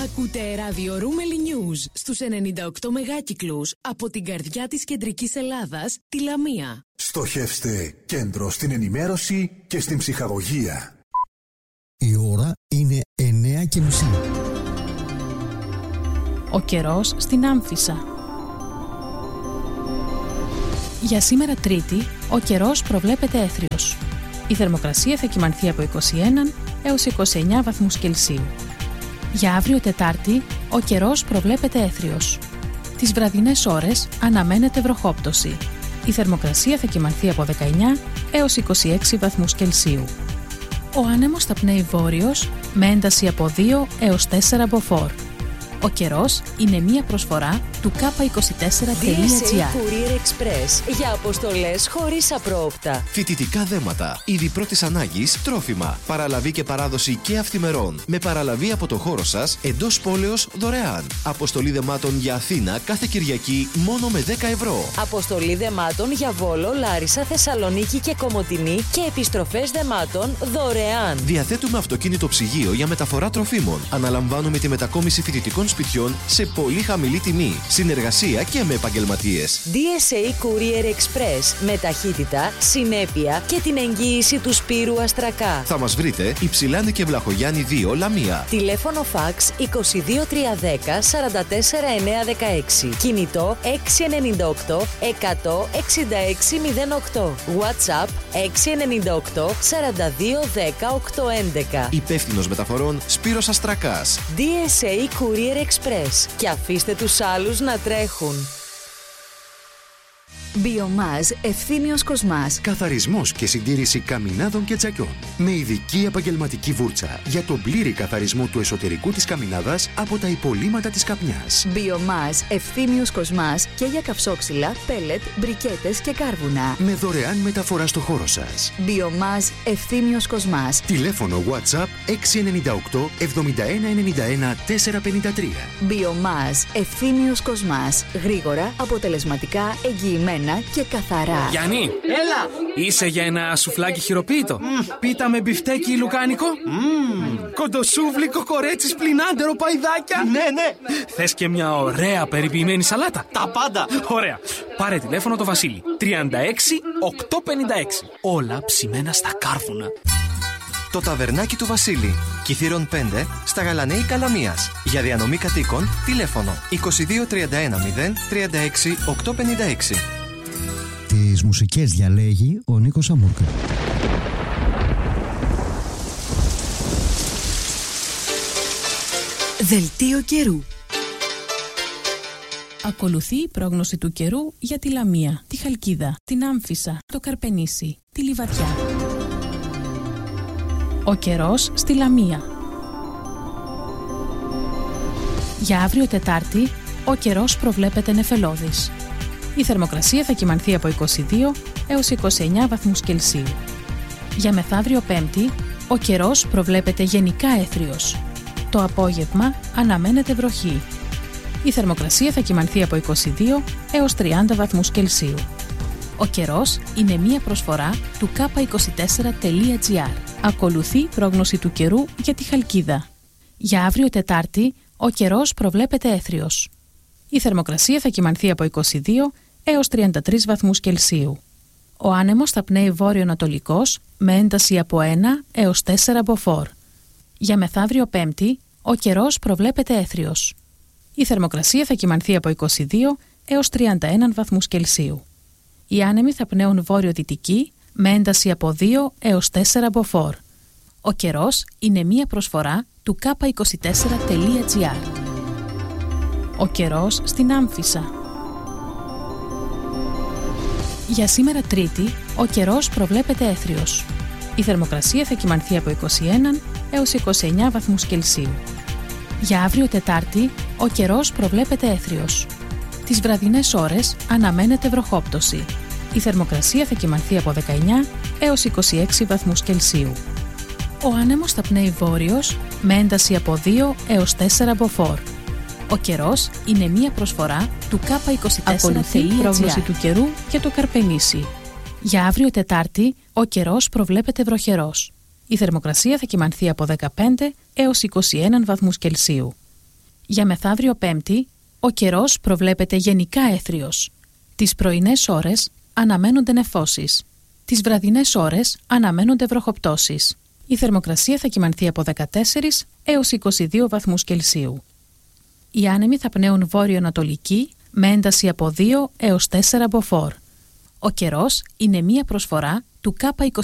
Ακούτε ραδιορούμελη News στους 98 μεγάκυκλους από την καρδιά της κεντρικής Ελλάδας, τη Λαμία. Στοχεύστε κέντρο στην ενημέρωση και στην ψυχαγωγία. Η ώρα είναι 9:30. Ο καιρός στην Άμφισσα. Για σήμερα Τρίτη, ο καιρός προβλέπεται έθριος. Η θερμοκρασία θα κυμανθεί από 21 έως 29 βαθμούς Κελσίου. Για αύριο Τετάρτη, ο καιρός προβλέπεται έθριος. Τις βραδινές ώρες αναμένεται βροχόπτωση. Η θερμοκρασία θα κυμανθεί από 19 έως 26 βαθμούς Κελσίου. Ο άνεμος θα πνέει βόρειος με ένταση από 2 έως 4 μποφόρ. Ο καιρός είναι μία προσφορά του K24.gr. DSA Courier Express για αποστολές χωρίς απρόοπτα. Φοιτητικά δέματα, είδη πρώτης ανάγκης, τρόφιμα, παραλαβή και παράδοση και αυθημερών. Με παραλαβή από το χώρο σας εντός πόλεως δωρεάν. Αποστολή δεμάτων για Αθήνα κάθε Κυριακή μόνο με 10 ευρώ. Αποστολή δεμάτων για Βόλο, Λάρισα, Θεσσαλονίκη και Κομοτηνή και επιστροφές δεμάτων δωρεάν. Διαθέτουμε αυτοκίνητο ψυγείο για μεταφορά τροφίμων. Αναλαμβάνουμε τη μετακόμιση φοιτητικών σπιτιών σε πολύ χαμηλή τιμή. Συνεργασία και με επαγγελματίες. DSA Courier Express με ταχύτητα, συνέπεια και την εγγύηση του Σπύρου Αστρακά. Θα μας βρείτε Υψηλάνη και Βλαχογιάννη 2 Λαμία. Τηλέφωνο φαξ 22310 44916. Κινητό 698 166 08. WhatsApp 698 42 10 811. Υπεύθυνος μεταφορών Σπύρος Αστρακάς. DSA Courier Express. Και αφήστε τους άλλους να τρέχουν. Biomaz Ευθύμιος Κοσμάς. Καθαρισμός και συντήρηση καμινάδων και τσακιών. Με ειδική επαγγελματική βούρτσα για τον πλήρη καθαρισμό του εσωτερικού της καμινάδας από τα υπολείμματα της καπνιάς. Biomaz Ευθύμιος Κοσμάς και για καυσόξυλα, πέλετ, μπρικέτες και κάρβουνα. Με δωρεάν μεταφορά στο χώρο σας. Biomaz Ευθύμιος Κοσμάς. Τηλέφωνο WhatsApp 698 71 91 453. Biomaz Ευθύμιος Κοσμάς. Γρήγορα, αποτελεσματικά, εγγυημένα και καθαρά. Γιάννη, έλα! Είσαι για ένα σουφλάκι χειροποίητο? Πίτα με μπιφτέκι λουκάνικο? Κοντοσούβλι, κοκορέτσι, πλινάντερο, παϊδάκια? Ναι. Θες και μια ωραία περιποιημένη σαλάτα? Τα πάντα. Ωραία. Πάρε τηλέφωνο το Βασίλη. 36 856. Όλα ψημένα στα κάρβουνα. Το ταβερνάκι του Βασίλη. Κηφίρων 5 στα Γαλανέικα Λαμίας. Για διανομή κατοίκων, τηλέφωνο 22 31 0 36 856. Τις μουσικές διαλέγει ο Νίκος Αμούρκα. Δελτίο καιρού. Ακολουθεί η πρόγνωση του καιρού για τη Λαμία, τη Χαλκίδα, την Άμφισσα, το Καρπενήσι, τη Λιβαδιά. Ο καιρός στη Λαμία. Για αύριο Τετάρτη, ο καιρός προβλέπεται νεφελώδης. Η θερμοκρασία θα κυμανθεί από 22 έως 29 βαθμούς Κελσίου. Για μεθαύριο Πέμπτη, ο καιρός προβλέπεται γενικά έθριος. Το απόγευμα αναμένεται βροχή. Η θερμοκρασία θα κυμανθεί από 22 έως 30 βαθμούς Κελσίου. Ο καιρός είναι μία προσφορά του K24.gr. Ακολουθεί πρόγνωση του καιρού για τη Χαλκίδα. Για αύριο Τετάρτη, ο καιρός προβλέπεται έθριος. Η θερμοκρασία θα κυμανθεί από 22 έως 33 βαθμούς Κελσίου. Ο άνεμος θα πνέει βόρειο-ανατολικός με ένταση από 1 έως 4 μποφόρ. Για μεθαύριο Πέμπτη, ο καιρός προβλέπεται έθριος. Η θερμοκρασία θα κυμανθεί από 22 έως 31 βαθμούς Κελσίου. Οι άνεμοι θα πνέουν βόρειο-δυτική με ένταση από 2 έως 4 μποφόρ. Ο καιρός είναι μία προσφορά του K24.gr. Ο καιρός στην Άμφισσα. Για σήμερα Τρίτη, ο καιρός προβλέπεται έθριος. Η θερμοκρασία θα κυμανθεί από 21 έως 29 βαθμούς Κελσίου. Για αύριο Τετάρτη, ο καιρός προβλέπεται έθριος. Τις βραδινές ώρες αναμένεται βροχόπτωση. Η θερμοκρασία θα κυμανθεί από 19 έως 26 βαθμούς Κελσίου. Ο άνεμος θα πνέει βόρειος με ένταση από 2 έως 4 μποφόρ. Ο καιρός είναι μία προσφορά του K24.gr. Ακολουθεί η πρόγνωση του καιρού για το Καρπενήσι. Για αύριο Τετάρτη, ο καιρός προβλέπεται βροχερός. Η θερμοκρασία θα κυμανθεί από 15 έως 21 βαθμούς Κελσίου. Για μεθαύριο Πέμπτη, ο καιρός προβλέπεται γενικά έθριος. Τις πρωινές ώρες αναμένονται νεφώσεις. Τις βραδινές ώρες αναμένονται βροχοπτώσεις. Η θερμοκρασία θα κυμανθεί από 14 έως 22 βαθμούς Κελσίου. Οι άνεμοι θα πνέουν βόρειο-ανατολική με ένταση από 2 έως 4 μποφόρ. Ο καιρός είναι μία προσφορά του K24.